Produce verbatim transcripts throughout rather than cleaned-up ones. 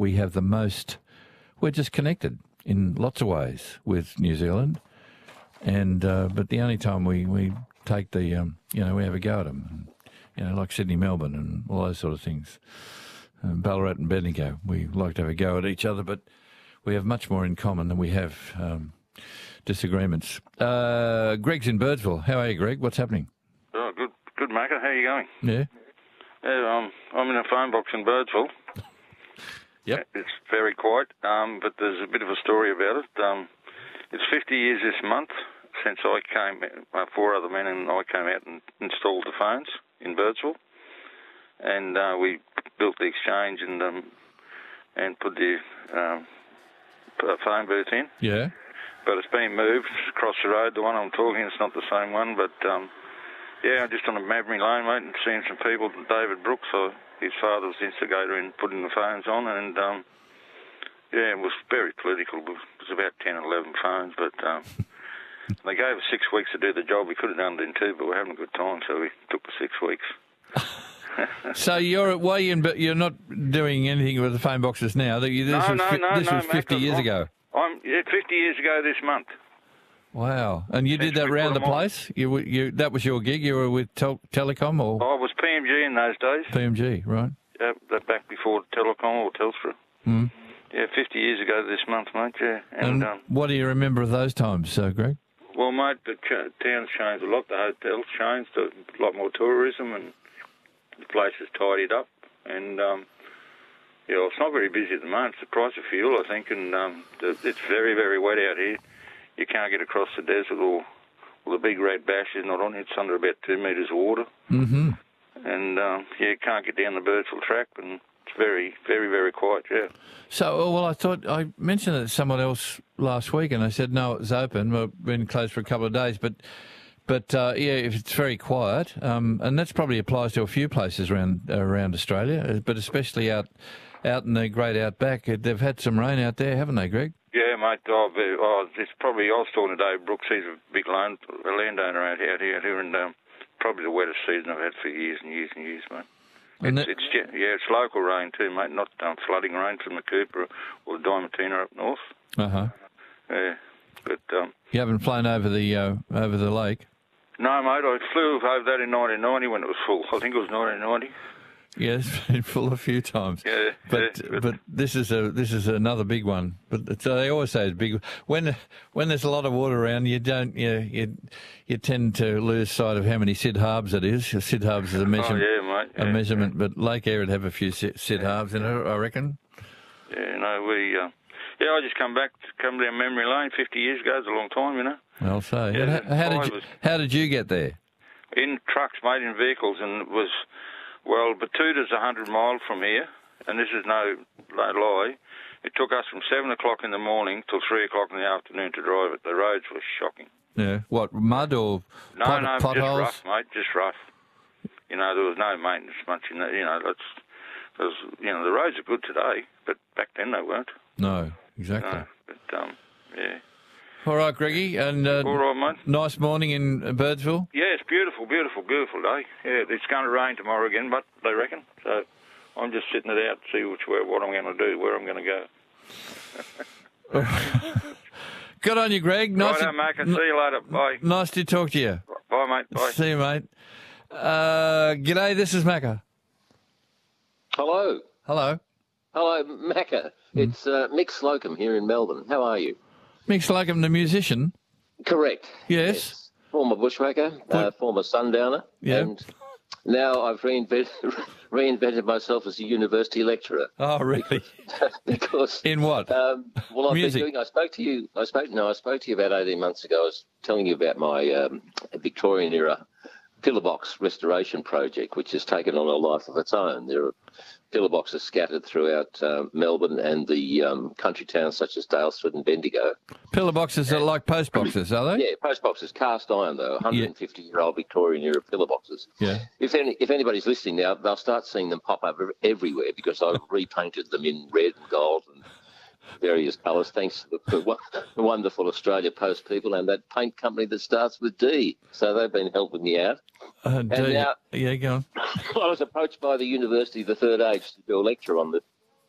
we have the most. We're just connected in lots of ways with New Zealand, and uh, but the only time we we take the um, you know we have a go at them, you know, like Sydney, Melbourne, and all those sort of things. Um, Ballarat and Bendigo, we like to have a go at each other, but we have much more in common than we have um, disagreements. Uh, Greg's in Birdsville. How are you, Greg? What's happening? Oh, good, good, Macca. How are you going? Yeah. Yeah, um, I'm in a phone box in Birdsville. Yep. It's very quiet, um, but there's a bit of a story about it. Um, it's fifty years this month since I came, uh, four other men and I came out and installed the phones in Birdsville, and uh, we built the exchange and um, and put the um, phone booth in. Yeah. But it's been moved across the road. The one I'm talking, it's not the same one, but um, yeah, I'm just on a Mabry Lane, mate, and seeing some people. David Brooks, uh, his father was the instigator in putting the phones on, and um, yeah, it was very political. It was about ten or eleven phones, but um, they gave us six weeks to do the job. We could have done it in two, but we're having a good time, so we took the six weeks. So you're why you but you're not doing anything with the phone boxes now? That you, this no, was, no, no, this no, was fifty mate, years I'm, ago. I'm yeah, fifty years ago this month. Wow! And you Since did that we round put the 'em on. place. You were- you that was your gig. You were with tel- Telecom or I was P M G in those days. P M G, right? Yeah, that back before Telecom or Telstra. Mm. Yeah, fifty years ago this month, mate. Yeah, And and, um, what do you remember of those times, uh, Greg? well, mate, the ch- town's changed a lot. The hotel's changed. A lot more tourism, and the place is tidied up. And um, yeah, well, it's not very busy at the moment. It's the price of fuel, I think, and um, the, it's very, very wet out here. You can't get across the desert, or, or the big red bash is not on. It's under about two metres of water. Mm-hmm. And um, yeah, you can't get down the Birdsville track, and it's very, very, very quiet. Yeah. So, oh, well, I thought I mentioned it to someone else last week, and they said no, it was open. Well, been closed for a couple of days, but but uh, yeah, if it's very quiet, um, and that's probably applies to a few places around around Australia, but especially out out in the great outback. They've had some rain out there, haven't they, Greg? Yeah, mate. Oh, very- oh, it's probably I was talking to Dave Brooks. He's a big land, a landowner out here, out here, out here, and um, probably the wettest season I've had for years and years and years, mate. And It's, that- it's yeah, yeah, it's local rain too, mate. Not um, flooding rain from the Cooper or the Diamantina up north. Uh huh. Yeah, but um, You haven't flown over the uh, over the lake. no, mate. I flew over that in nineteen ninety when it was full. I think it was nineteen ninety. Yeah, it's been full a few times. Yeah, But yeah, but- but this is a this is another big one. But it's, uh, they always say it's big. When when there's a lot of water around, you don't you you, you tend to lose sight of how many Sid Harbs it is. Sid Harbs is a Oh measurement. yeah, mate. A Yeah, measurement, but Lake Eyre would have a few Sid, Sid Harbs in it, I reckon. yeah, no, we. Uh, yeah, I just come back, come down memory lane. Fifty years ago, it's a long time, you know. I'll say. Yeah, And how, how did you, was- how did you get there? In trucks, mate, in vehicles, and it was, well, Batuta's a hundred mile from here, and this is no, no lie. It took us from seven o'clock in the morning till three o'clock in the afternoon to drive it. The roads were shocking. Yeah. What, mud or No, pot, no, potholes? just rough, mate, just rough. You know, there was no maintenance much in that. You know, that's, there's, you know, the roads are good today, but back then they weren't. No, exactly. No, but um, yeah. All right, Greggy, and uh, All right, mate. nice morning in uh, Birdsville. Yeah, it's beautiful, beautiful, beautiful day. Yeah, it's going to rain tomorrow again, but they reckon. So I'm just sitting it out to see which way, what I'm going to do, where I'm going to go. Good on you, Greg. Nice, Righto, mate. See you later. Bye. nice to talk to you. Bye, mate. Bye. See you, mate. Uh, g'day, this is Macca. Hello. Hello. Hello, Macca. It's uh, Mick Slocum here in Melbourne. How are you? Mick Slocum, the musician. Correct. Yes. Former bushwhacker, uh, former sundowner. Yeah. And now I've reinvented, reinvented myself as a university lecturer. Oh, really? because In what? Um, well, I've Music. been doing. I spoke to you. I spoke. No, I spoke to you about eighteen months ago. I was telling you about my um, Victorian era pillowbox restoration project, which has taken on a life of its own. There are pillowboxes scattered throughout uh, Melbourne and the um, country towns such as Daylesford and Bendigo. Pillar boxes are like post boxes, are they? Yeah, post boxes, cast iron though, one hundred fifty year old Victorian era pillar boxes. Yeah. If any, if anybody's listening now, they'll start seeing them pop up ev- everywhere because I've repainted them in red and gold and various colours, thanks to the, the, wo- the wonderful Australia Post people and that paint company that starts with D. So they've been helping me out. Uh, do you- now- yeah, go on. I was approached by the University of the Third Age to do a lecture on the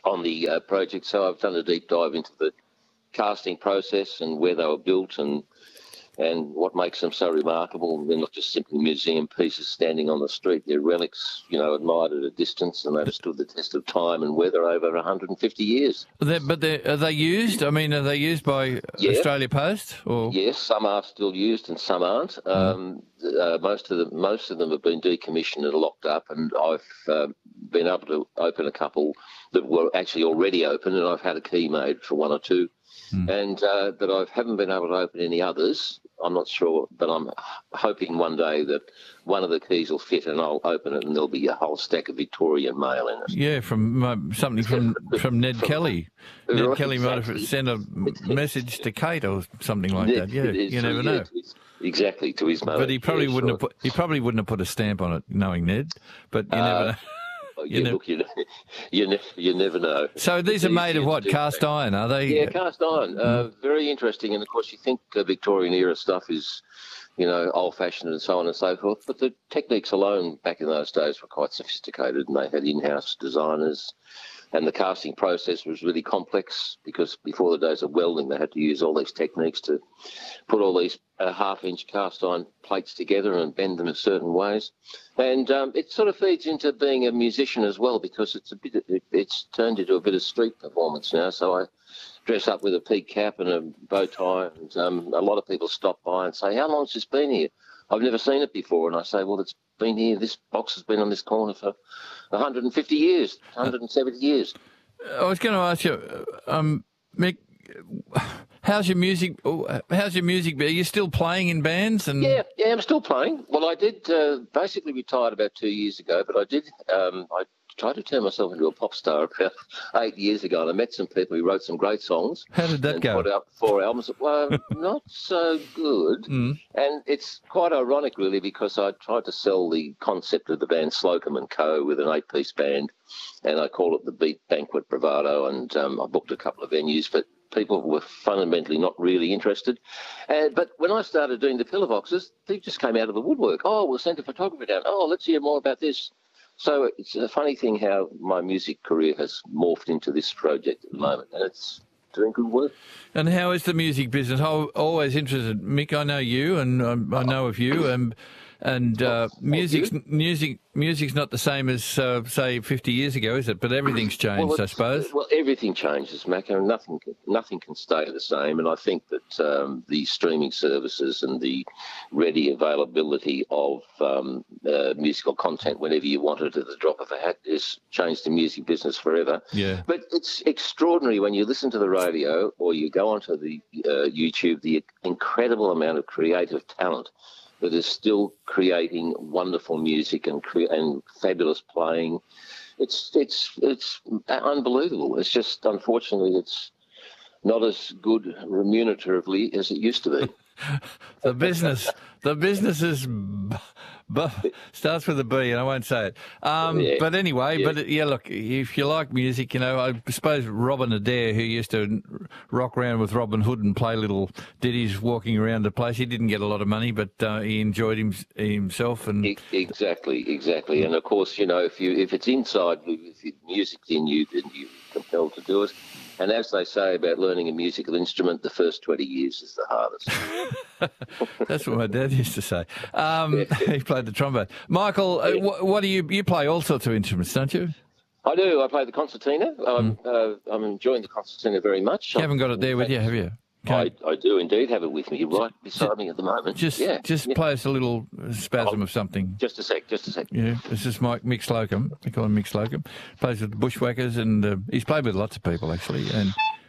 on the uh, project, so I've done a deep dive into the casting process and where they were built and and what makes them so remarkable. They're not just simply museum pieces standing on the street. They're relics, you know, admired at a distance, and they've stood the test of time and weather over one hundred fifty years. They're, but they're, are they used? I mean, are they used by Yeah. Australia Post? Or Yes, some are still used and some aren't. Mm. Um, uh, most of them, most of them have been decommissioned and locked up, and I've uh, been able to open a couple that were actually already open, and I've had a key made for one or two. Mm. And uh, but I haven't been able to open any others. I'm not sure, but I'm hoping one day that one of the keys will fit and I'll open it and there'll be a whole stack of Victorian mail in it. Yeah, from uh, something from from Ned From- Kelly. Ned Right, Kelly might have exactly. sent a message to Kate or something like that. Yeah, It is, you never yeah, know. it is. Exactly, to his mother. But he probably Yeah, wouldn't sure. have put he probably wouldn't have put a stamp on it, knowing Ned. But you never Uh, know. You, you know- look, you, you, ne- you never know. So these It's are made easier of to what? do Cast that. iron, are they? Yeah, cast iron. Uh, Mm. very interesting. And of course, you think uh, Victorian era stuff is, you know, old fashioned and so on and so forth. But the techniques alone back in those days were quite sophisticated, and they had in house designers. And the casting process was really complex because before the days of welding, they had to use all these techniques to put all these uh, half-inch cast iron plates together and bend them in certain ways. And um, it sort of feeds into being a musician as well, because it's a bit. It, it's turned into a bit of street performance now. So I dress up with a peak cap and a bow tie, and um, a lot of people stop by and say, "How long's this been here? I've never seen it before." And I say, "Well, it's been here. This box has been on this corner for one hundred fifty years, one hundred seventy years." I was going to ask you, um, Mick, how's your music? How's your music? Are you still playing in bands? And Yeah, yeah, I'm still playing. Well, I did uh, basically retired about two years ago, but I did. Um, I tried to turn myself into a pop star about eight years ago, and I met some people who wrote some great songs. How did that and go? Put out four albums. Well, not so good. Mm. And it's quite ironic, really, because I tried to sell the concept of the band Slocum and Co. with an eight-piece band, and I called it the Beat Banquet Bravado, and um, I booked a couple of venues, but people were fundamentally not really interested. And, but when I started doing the pillar boxes, they just came out of the woodwork. Oh, we'll send a photographer down. Oh, let's hear more about this. So it's a funny thing how my music career has morphed into this project at the moment, and it's doing good work. And how is the music business? I'm always interested. Mick, I know you, and um, I know of you, and and uh, music's music music's not the same as uh, say fifty years ago, is it? But everything's changed, Well, I it's- suppose. Well, everything changes, Mac, and nothing can, nothing can stay the same. And I think that um, the streaming services and the ready availability of um, uh, musical content whenever you want it at the drop of a hat has changed the music business forever. Yeah. But it's extraordinary when you listen to the radio or you go onto the uh, YouTube, the incredible amount of creative talent that is still creating wonderful music and cre- and fabulous playing. It's it's it's unbelievable. It's just, unfortunately, it's not as good remuneratively as it used to be. The business, the business is b- b- starts with a B, and I won't say it. Um, Yeah. But anyway, Yeah. but yeah, look, if you like music, you know, I suppose Robin Adair, who used to rock around with Robin Hood and play little ditties walking around the place, he didn't get a lot of money, but uh, he enjoyed him, himself. And E- Exactly, exactly. And of course, you know, if you if it's inside, if the music's in you, then you're compelled to do it. And as they say about learning a musical instrument, the first twenty years is the hardest. that's what my dad used to say. Um, he played the trombone. Michael, uh, wh- what do you you play all sorts of instruments, don't you? I do. I play the concertina. I'm, uh, I'm enjoying the concertina very much. You haven't got it there with you, have you? I, I do indeed have it with me right beside me at the moment. Just yeah, just yeah. play us a little spasm of something. Just a sec, just a sec. Yeah, this is Mike Mick Slocum. They call him Mick Slocum. Plays with the Bushwhackers, and uh, he's played with lots of people actually. And